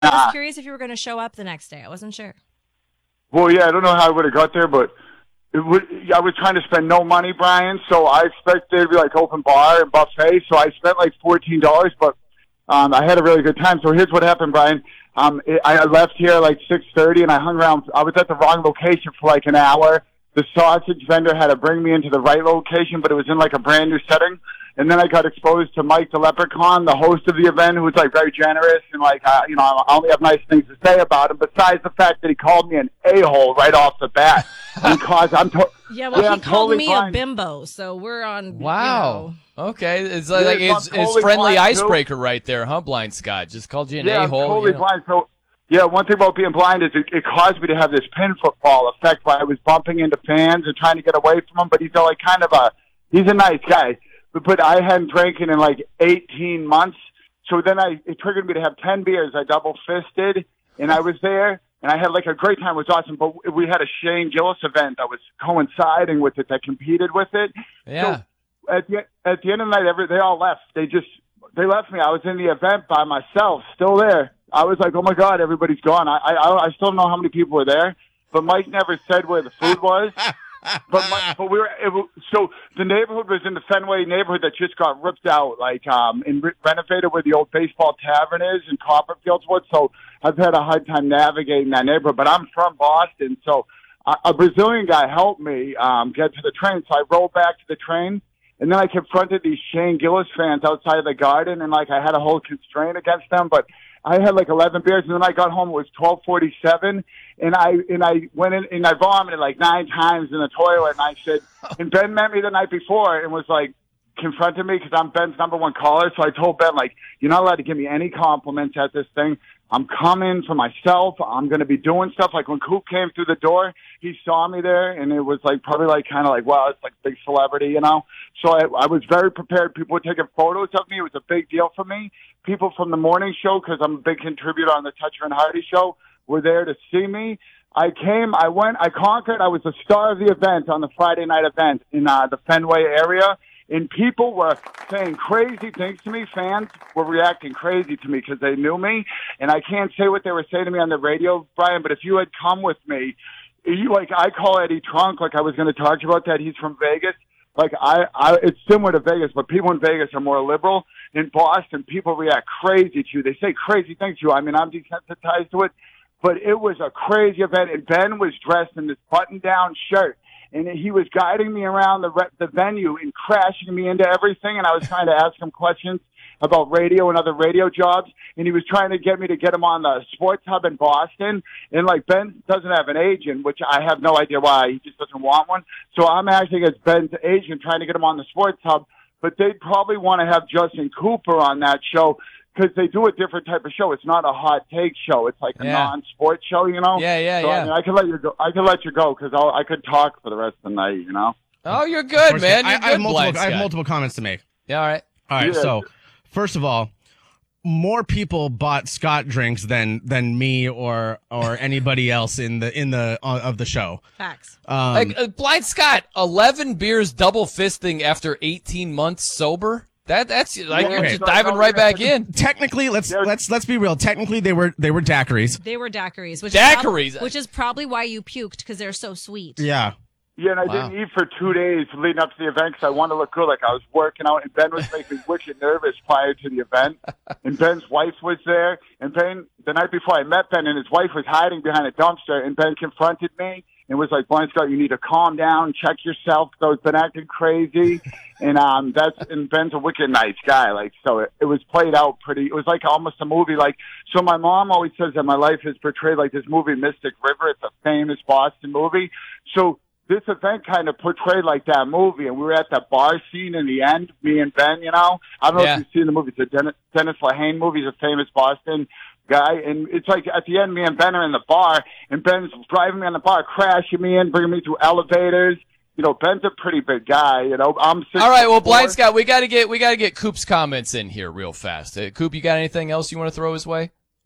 I was curious if you were going to show up the next day. I wasn't sure. Well, yeah, I don't know how I would have got there, but I was trying to spend no money, Brian, so I expected it to be like open bar and buffet, so I spent like $14, but I had a really good time. So here's what happened, Brian. I left here like 6:30, and I hung around. I was at the wrong location for like an hour. The sausage vendor had to bring me into the right location, but it was in like a brand new setting. And then I got exposed to Mike the Leprechaun, the host of the event, who was like very generous and like, you know, I only have nice things to say about him. Besides the fact that he called me an a-hole right off the bat, because he called totally me fine. a bimbo, so we're on. Wow. You know. Okay, it's like it's totally friendly blind, icebreaker right there, huh? Blind Scott just called you an I'm a-hole. totally blind. So yeah, one thing about being blind is it caused me to have this pin football effect where I was bumping into fans and trying to get away from them. But he's like he's a nice guy. But I hadn't drank in like 18 months. So then it triggered me to have 10 beers. I double fisted, and I was there, and I had like a great time. It was awesome. But we had a Shane Gillis event that was coinciding with it that competed with it. Yeah. So at the end of the night, they all left. They left me. I was in the event by myself, still there. I was like, oh my God, everybody's gone. I still don't know how many people were there, but Mike never said where the food was. But we were so the neighborhood was in the Fenway neighborhood that just got ripped out, like and renovated where the old baseball tavern is in Copperfieldswood. So I've had a hard time navigating that neighborhood. But I'm from Boston, so a Brazilian guy helped me get to the train. So I rolled back to the train, and then I confronted these Shane Gillis fans outside of the Garden, and like I had a whole constraint against them, but I had like 11 beers, and then I got home. It was 12:47, and I went in and I vomited like 9 times in the toilet. And I said, and Ben met me the night before and was like confronted me because I'm Ben's number one caller. So I told Ben, like, you're not allowed to give me any compliments at this thing. I'm coming for myself. I'm going to be doing stuff. Like when Coop came through the door, he saw me there, and it was like probably like kind of like, wow, it's like a big celebrity, you know? So I was very prepared. People were taking photos of me. It was a big deal for me. People from the morning show, because I'm a big contributor on the Toucher and Hardy show, were there to see me. I came, I went, I conquered. I was the star of the event on the Friday night event in the Fenway area. And people were saying crazy things to me. Fans were reacting crazy to me because they knew me. And I can't say what they were saying to me on the radio, Brian, but if you had come with me, I call Eddie Trunk, like I was going to talk to you about that. He's from Vegas. Like it's similar to Vegas, but people in Vegas are more liberal. In Boston, people react crazy to you. They say crazy things to you. I mean, I'm desensitized to it, but it was a crazy event. And Ben was dressed in this button-down shirt. And he was guiding me around the venue and crashing me into everything. And I was trying to ask him questions about radio and other radio jobs. And he was trying to get me to get him on the Sports Hub in Boston. And like Ben doesn't have an agent, which I have no idea why. He just doesn't want one. So I'm acting as Ben's agent trying to get him on the Sports Hub. But they'd probably want to have Justin Cooper on that show, because they do a different type of show. It's not a hot take show. It's like a non-sports show, you know? Yeah. I mean, I can let you go. I can let you go because I could talk for the rest of the night, you know? Oh, you're good, man. You're I have multiple comments to make. Yeah, all right. Yeah. So, first of all, more people bought Scott drinks than me or anybody else in the of the show. Facts. Blind Scott, 11 beers double fisting after 18 months sober? That's like you're just diving right back in. Technically, let's be real. Technically, they were daiquiris. They were daiquiris, which is probably why you puked, because they're so sweet. Yeah. Yeah, and I didn't eat for 2 days leading up to the event because I wanted to look good. Like I was working out, and Ben was making me wicked nervous prior to the event. And Ben's wife was there, and Ben, the night before I met Ben, and his wife was hiding behind a dumpster, and Ben confronted me and was like, Blind Scott, you need to calm down, check yourself, because I've been acting crazy. And and Ben's a wicked nice guy. Like, so it was played out pretty, it was like almost a movie. Like, so my mom always says that my life is portrayed like this movie, Mystic River. It's a famous Boston movie. So this event kind of portrayed like that movie, and we were at that bar scene in the end, me and Ben, you know? I don't know if you've seen the movie. It's a Dennis Lehane movie. He's a famous Boston guy, and it's like at the end, me and Ben are in the bar, and Ben's driving me on the bar, crashing me in, bringing me through elevators. You know, Ben's a pretty big guy. You know, I'm 6'4". All right, well, Blind Scott, we got to get Coop's comments in here real fast. Coop, you got anything else you want to throw his way?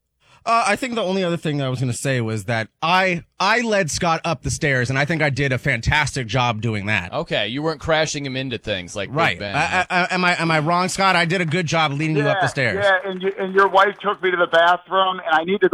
I think the only other thing I was going to say was that I led Scott up the stairs, and I think I did a fantastic job doing that. Okay, you weren't crashing him into things like Right. Big Ben. Am I wrong, Scott? I did a good job leading you up the stairs. Yeah, and your wife took me to the bathroom, and I need to